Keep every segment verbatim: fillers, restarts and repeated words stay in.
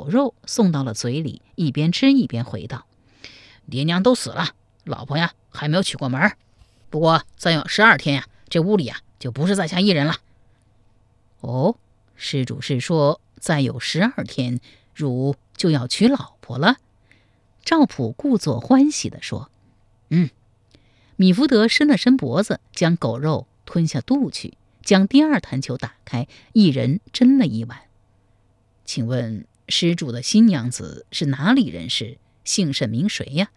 狗肉送到了嘴里，一边吃一边回道：“爹娘都死了，老婆呀还没有娶过门，不过再有十二天呀，这屋里呀就不是在下一人了。”哦，施主是说再有十二天，汝就要娶老婆了？赵普故作欢喜地说：“嗯。”米福德伸了伸脖子，将狗肉吞下肚去，将第二坛球打开，一人斟了一碗。请问施主的新娘子是哪里人士？姓甚名谁呀？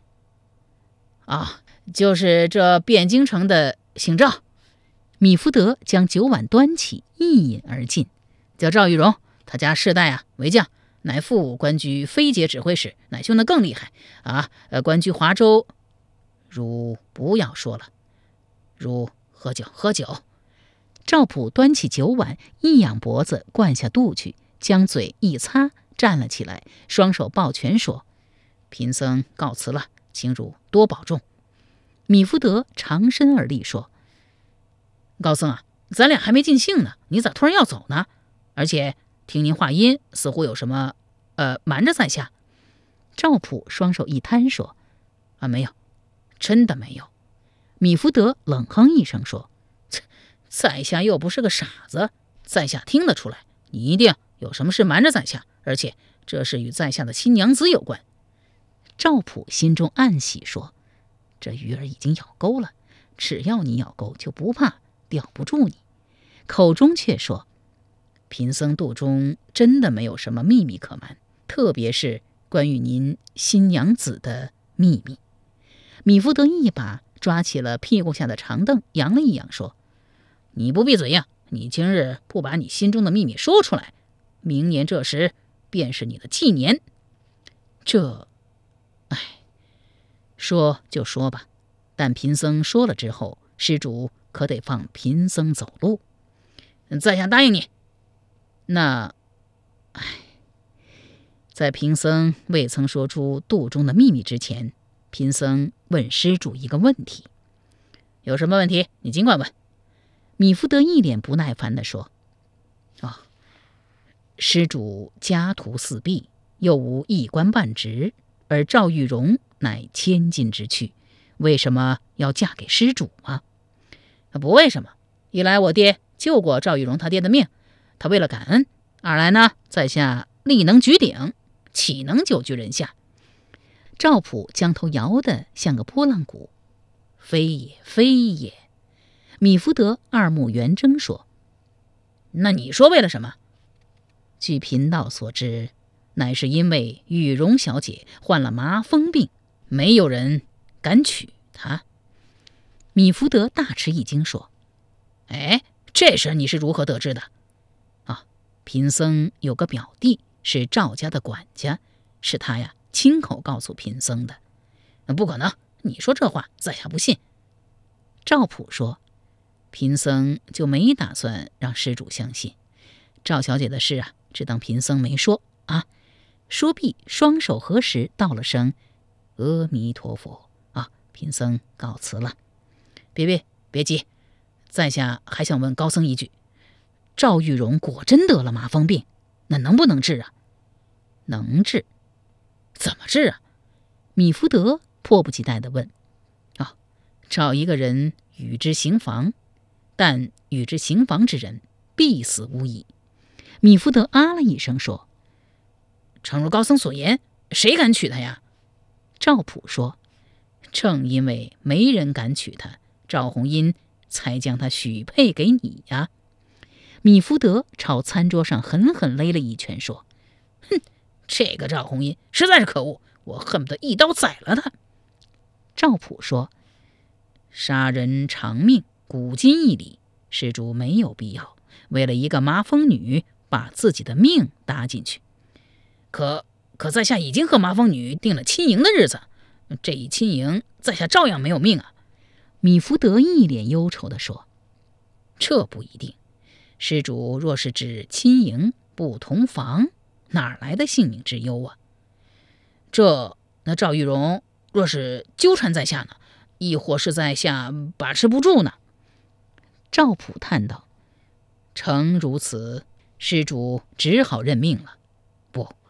啊，就是这汴京城的姓赵。米福德将酒碗端起，一饮而尽。叫赵玉荣，他家世代啊为将，乃父官居飞节指挥使，乃兄的更厉害啊！呃，官居华州。汝不要说了，汝喝酒喝酒。赵普端起酒碗，一仰脖子灌下肚去，将嘴一擦，站了起来，双手抱拳说：“贫僧告辞了，请汝多保重。”米福德长身而立说：“高僧啊，咱俩还没尽兴呢，你咋突然要走呢？而且听您话音，似乎有什么呃瞒着在下。”赵普双手一摊说：“啊，没有，真的没有。”米福德冷哼一声说：“在下又不是个傻子，在下听得出来，你一定有什么事瞒着在下，而且这事与在下的新娘子有关。”赵普心中暗喜说：“这鱼儿已经咬钩了，只要你咬钩就不怕吊不住你。”口中却说：“贫僧肚中真的没有什么秘密可瞒，特别是关于您新娘子的秘密。”米福德一把抓起了屁股下的长凳，扬了一扬说：“你不闭嘴呀！你今日不把你心中的秘密说出来，明年这时便是你的纪年。这，哎，说就说吧，但贫僧说了之后，施主可得放贫僧走路。”“在下答应你。”“那，哎，在贫僧未曾说出肚中的秘密之前，贫僧问施主一个问题。”“有什么问题？你尽管问。”米福德一脸不耐烦地说：“哦，施主家徒四壁，又无一官半职，而赵玉荣乃千金之躯，为什么要嫁给施主啊？”“不为什么，一来我爹救过赵玉荣他爹的命，他为了感恩；二来呢，在下力能举鼎，岂能久居人下？”赵普将头摇得像个拨浪鼓。“非也，非也。”米福德二目圆睁说：“那你说为了什么？”“据贫道所知，乃是因为玉荣小姐患了麻风病，没有人敢娶她。”米福德大吃一惊说：“哎，这事你是如何得知的？”“啊，贫僧有个表弟是赵家的管家，是他呀亲口告诉贫僧的。”“不可能，你说这话在下不信。”赵普说：“贫僧就没打算让施主相信。赵小姐的事啊，只当贫僧没说啊。”说毕，双手合十，道了声“阿弥陀佛”，啊，贫僧告辞了。别别别急，在下还想问高僧一句：赵玉荣果真得了麻风病，那能不能治啊？”“能治。”“怎么治啊？”米福德迫不及待地问。“哦，找一个人与之行房，但与之行房之人必死无疑。”米福德啊了一声说：“诚如高僧所言，谁敢娶她呀？”赵普说：“正因为没人敢娶她，赵红英才将她许配给你呀。”米福德朝餐桌上狠狠勒了一拳说：“哼，这个赵红英实在是可恶，我恨不得一刀宰了他。”赵普说：“杀人偿命，古今义理，施主没有必要为了一个麻风女把自己的命搭进去。可可在下已经和麻风女定了亲迎的日子，这一亲迎，在下照样没有命啊。”米福德一脸忧愁地说：“这不一定，施主若是指亲迎不同房，哪来的性命之忧啊？这那赵玉荣若是纠缠在下呢，亦或是在下把持不住呢？”赵普叹道：“诚如此，施主只好认命了。不，